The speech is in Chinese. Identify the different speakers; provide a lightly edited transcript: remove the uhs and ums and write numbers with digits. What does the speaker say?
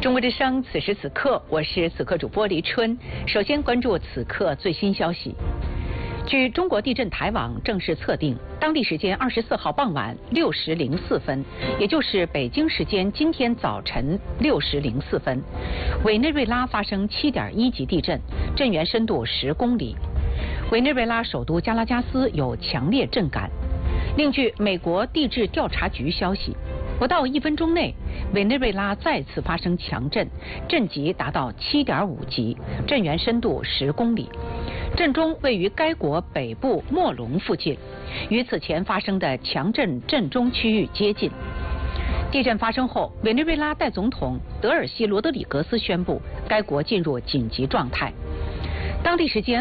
Speaker 1: 中国之声，此时此刻，我是此刻主播黎春。首先关注此刻最新消息。据中国地震台网正式测定，当地时间24号傍晚6时04分，也就是北京时间今天早晨6时04分，委内瑞拉发生7.1级地震，震源深度10公里。委内瑞拉首都加拉加斯有强烈震感。另据美国地质调查局消息，不到1分钟内，委内瑞拉再次发生强震，震级达到7.5级，震源深度10公里。震中位于该国北部莫龙附近，与此前发生的强震震中区域接近。地震发生后，委内瑞拉代总统德尔西罗德里格斯宣布，该国进入紧急状态。当地时间